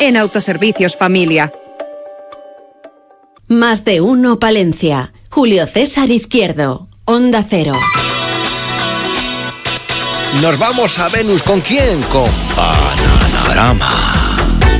en Autoservicios Familia. Más de uno Palencia. Julio César Izquierdo, Onda Cero. Nos vamos a Venus, ¿con quién? Con Bananarama.